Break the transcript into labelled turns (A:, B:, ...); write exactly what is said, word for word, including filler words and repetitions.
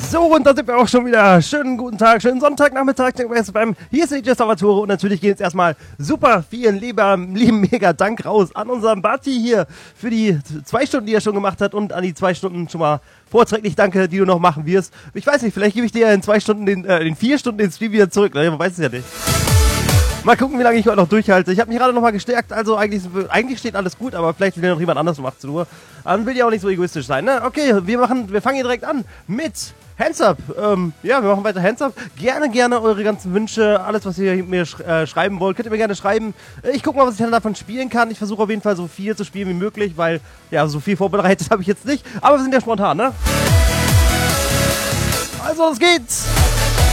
A: So, und da sind wir auch schon wieder. Schönen guten Tag, schönen Sonntagnachmittag. Beim Hier ist die Salvatore und natürlich geht es erstmal super vielen lieber, lieben mega Dank raus an unseren Bati hier für die zwei Stunden, die er schon gemacht hat und an die zwei Stunden schon mal vorträglich danke, die du noch machen wirst. Ich weiß nicht, vielleicht gebe ich dir in zwei Stunden, den, äh, in vier Stunden den Stream wieder zurück. Man weiß es ja nicht. Mal gucken, wie lange ich heute noch durchhalte. Ich habe mich gerade nochmal gestärkt, also eigentlich, eigentlich steht alles gut, aber vielleicht will ja noch jemand anders um achtzehn Uhr. Dann will ja auch nicht so egoistisch sein, ne? Okay, wir machen, wir fangen hier direkt an mit Hands Up. Ähm, ja, wir machen weiter Hands Up. Gerne, gerne eure ganzen Wünsche, alles, was ihr mir sch äh, schreiben wollt, könnt ihr mir gerne schreiben. Ich gucke mal, was ich dann davon spielen kann. Ich versuche auf jeden Fall so viel zu spielen wie möglich, weil, ja, so viel vorbereitet habe ich jetzt nicht. Aber wir sind ja spontan, ne? Also, los geht's!